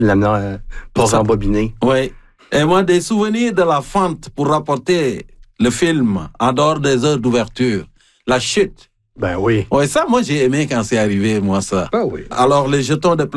l'amenant pour rembobiner. Oui. Et moi, des souvenirs de la fente pour rapporter le film en dehors des heures d'ouverture. La chute. Ben oui. Oui, ça, moi, j'ai aimé quand c'est arrivé, moi, ça. Ben oui. Alors, les jetons de